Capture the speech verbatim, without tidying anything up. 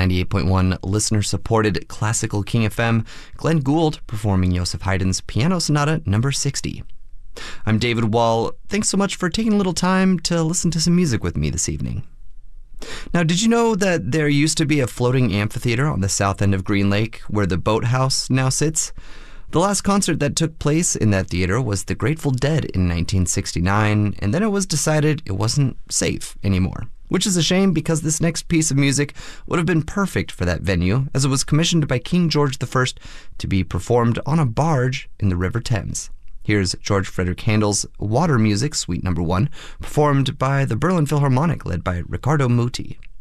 ninety-eight point one listener-supported Classical King F M, Glenn Gould performing Joseph Haydn's Piano Sonata number sixty. I'm David Wall. Thanks so much for taking a little time to listen to some music with me this evening. Now, did you know that there used to be a floating amphitheater on the south end of Green Lake where the boathouse now sits? The last concert that took place in that theater was the Grateful Dead in nineteen sixty-nine, and then it was decided it wasn't safe anymore. Which is a shame because this next piece of music would have been perfect for that venue, as it was commissioned by King George the First to be performed on a barge in the River Thames. Here's George Frederick Handel's Water Music, Suite Number One, performed by the Berlin Philharmonic led by Riccardo Muti.